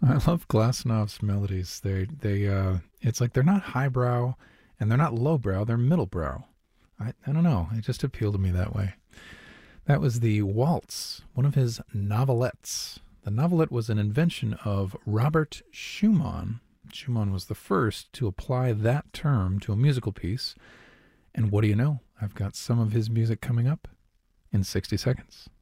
I love Glasenov's melodies. It's like they're not highbrow and they're not lowbrow, they're middlebrow. I don't know. It just appealed to me that way. That was the waltz, one of his novelettes. The novelette was an invention of Robert Schumann. Schumann was the first to apply that term to a musical piece. And what do you know? I've got some of his music coming up in 60 seconds.